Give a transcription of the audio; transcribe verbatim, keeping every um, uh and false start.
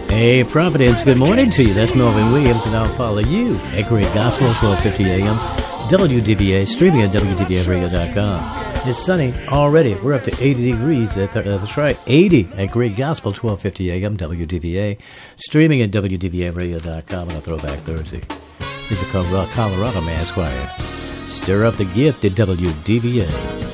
Hey, Providence, good morning to you. That's Melvin Williams, and I'll follow you at Great Gospel, twelve fifty a.m., W D V A, streaming at W D V A radio dot com. It's sunny already. We're up to eighty degrees. That's right, eighty at Great Gospel, twelve fifty a.m., W D V A, streaming at W D V A radio dot com on a Throwback Thursday. This is the Colorado Mass Choir. Stir up the gift at W D V A.